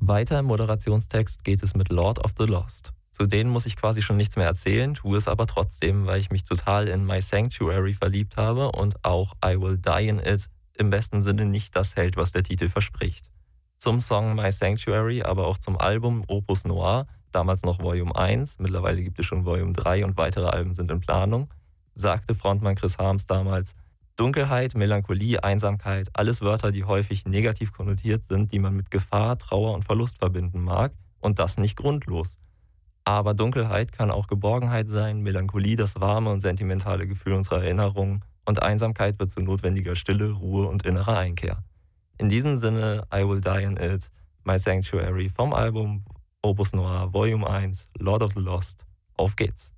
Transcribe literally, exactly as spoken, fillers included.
Weiter im Moderationstext geht es mit Lord of the Lost. Zu denen muss ich quasi schon nichts mehr erzählen, tue es aber trotzdem, weil ich mich total in My Sanctuary verliebt habe und auch I Will Die in It im besten Sinne nicht das hält, was der Titel verspricht. Zum Song My Sanctuary, aber auch zum Album Opus Noir, damals noch Volume eins, mittlerweile gibt es schon Volume drei und weitere Alben sind in Planung, sagte Frontmann Chris Harms damals: Dunkelheit, Melancholie, Einsamkeit, alles Wörter, die häufig negativ konnotiert sind, die man mit Gefahr, Trauer und Verlust verbinden mag, und das nicht grundlos. Aber Dunkelheit kann auch Geborgenheit sein, Melancholie das warme und sentimentale Gefühl unserer Erinnerungen und Einsamkeit wird zu notwendiger Stille, Ruhe und innerer Einkehr. In diesem Sinne, I Will Die in It, My Sanctuary vom Album Opus Noir Volume eins, Lord of the Lost. Auf geht's!